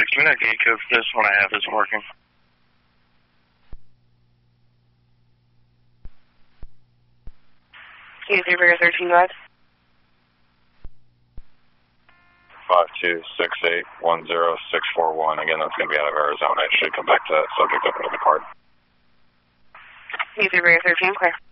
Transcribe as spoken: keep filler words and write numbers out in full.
me that gate code for this one I have isn't working. Use your Bear thirteen, go ahead. five two six eight one zero six four one. Again, that's going to be out of Arizona. It should come back to that subject up into the card. Use your Bear thirteen, clear.